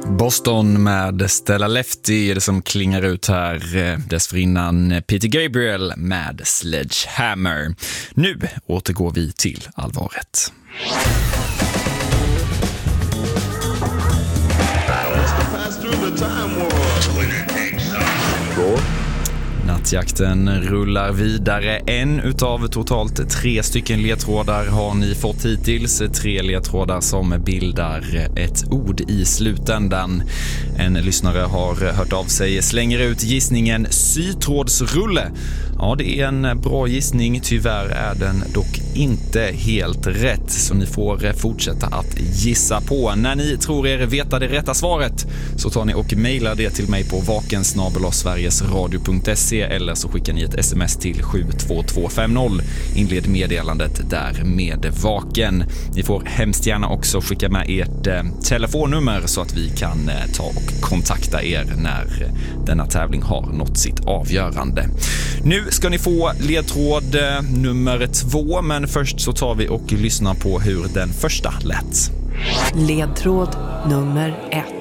Boston med Stella Lefty är det som klingar ut här. Dessförinnan Peter Gabriel med Sledgehammer. Nu återgår vi till allvaret. Nattjakten rullar vidare. En utav totalt 3 stycken ledtrådar har ni fått hittills. 3 ledtrådar som bildar ett ord i slutändan. En lyssnare har hört av sig, slänger ut gissningen sytrådsrulle. Ja, det är en bra gissning. Tyvärr är den dock inte helt rätt, så ni får fortsätta att gissa på. När ni tror er veta det rätta svaret så tar ni och mejlar det till mig på vakensnabel@sverigesradio.se eller så skickar ni ett sms till 72250. Inled meddelandet där med vaken. Ni får hemskt gärna också skicka med ert telefonnummer så att vi kan ta och kontakta er när denna tävling har nått sitt avgörande. Nu ska ni få ledtråd nummer 2, men först så tar vi och lyssnar på hur den första lät. Ledtråd nummer 1.